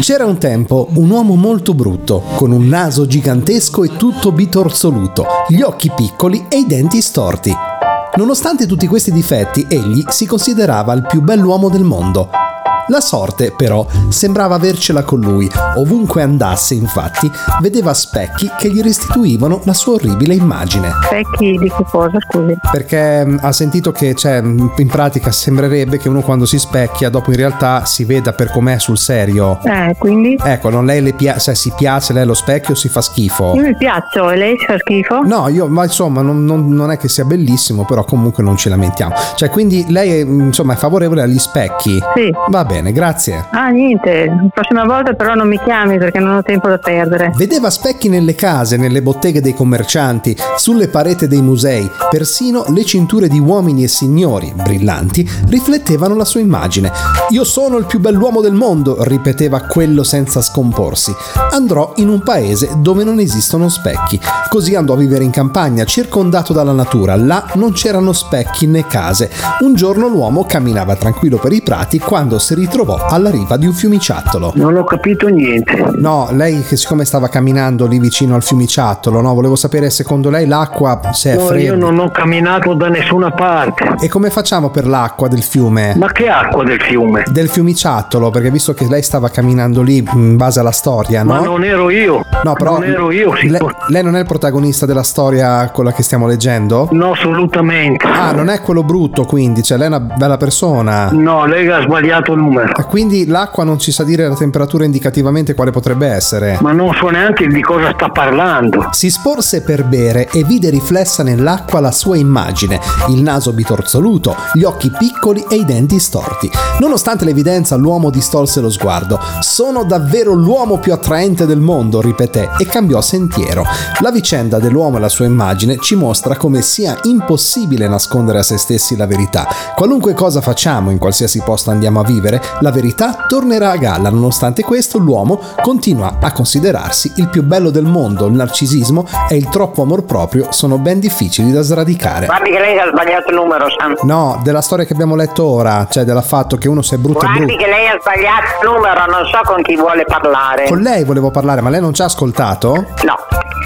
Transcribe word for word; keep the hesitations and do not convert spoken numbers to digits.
C'era un tempo un uomo molto brutto, con un naso gigantesco e tutto bitorzoluto, gli occhi piccoli e i denti storti. Nonostante tutti questi difetti, egli si considerava il più bell'uomo del mondo. La sorte, però, sembrava avercela con lui. Ovunque andasse, infatti, vedeva specchi che gli restituivano la sua orribile immagine. Specchi di che cosa, scusi? Perché mh, ha sentito che, cioè, in pratica sembrerebbe che uno quando si specchia, dopo in realtà si veda per com'è sul serio. Eh, quindi? Ecco, non lei le piace, cioè, si piace lei lo specchio o si fa schifo? Io mi piaccio e lei si fa schifo? No, io, ma insomma, non, non, non è che sia bellissimo, però comunque non ci lamentiamo. Cioè, quindi lei è, insomma, è favorevole agli specchi? Sì. Va bene, grazie. Ah, niente, la prossima volta però non mi chiami perché non ho tempo da perdere. Vedeva specchi nelle case, nelle botteghe dei commercianti, sulle pareti dei musei, persino le cinture di uomini e signori, brillanti, riflettevano la sua immagine. Io sono il più bell'uomo del mondo, ripeteva quello senza scomporsi. Andrò in un paese dove non esistono specchi. Così andò a vivere in campagna, circondato dalla natura. Là non c'erano specchi né case. Un giorno l'uomo camminava tranquillo per i prati quando si ritrovò alla riva di un fiumiciattolo. Non ho capito niente. No, lei che siccome stava camminando lì vicino al fiumiciattolo, no, volevo sapere secondo lei l'acqua se è No, fredda. io non ho camminato da nessuna parte. E come facciamo per l'acqua del fiume? Ma che acqua del fiume? Del fiumiciattolo, perché visto che lei stava camminando lì in base alla storia, no? Ma non ero io. No, però non ero io, lei, sicuro. lei non è il protagonista della storia quella che stiamo leggendo? No, assolutamente. Ah, non è quello brutto, quindi, cioè lei è una bella persona. No, lei ha sbagliato il numero. E quindi l'acqua non ci sa dire la temperatura indicativamente quale potrebbe essere. Ma non so neanche di cosa sta parlando. Si sporse per bere e vide riflessa nell'acqua la sua immagine, il naso bitorzoluto, gli occhi piccoli e i denti storti. Nonostante l'evidenza, l'uomo distolse lo sguardo. Sono davvero l'uomo più attraente del mondo, ripeté, e cambiò sentiero. La vicenda dell'uomo e la sua immagine ci mostra come sia impossibile nascondere a se stessi la verità. Qualunque cosa facciamo, in qualsiasi posto andiamo a vivere, la verità tornerà a galla. Nonostante questo, l'uomo continua a considerarsi il più bello del mondo. Il narcisismo e il troppo amor proprio sono ben difficili da sradicare. Guardi che lei ha sbagliato il numero, Sam. No, della storia che abbiamo letto ora, cioè del fatto che uno se è brutto è Guardi brutto. che lei ha sbagliato il numero, non so con chi vuole parlare. Con lei volevo parlare, ma lei non ci ha ascoltato? No.